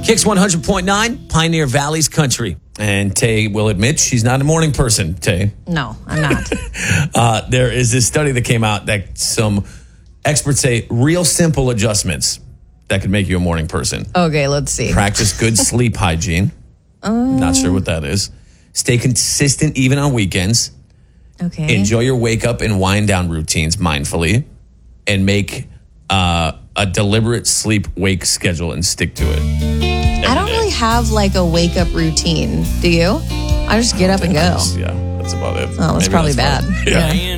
Kicks 100.9, Pioneer Valley's country. And Tay will admit she's not a morning person, Tay. No, I'm not. There is this study that came out that some experts say real simple adjustments that could make you a morning person. Okay, let's see. Practice good sleep hygiene. Not sure what that is. Stay consistent even on weekends. Okay. Enjoy your wake up and wind down routines mindfully. And make a deliberate sleep-wake schedule and stick to it. I don't really have like a wake up routine. Do you? I just get up and go. Yeah, that's about it. Oh, that's probably bad. Yeah.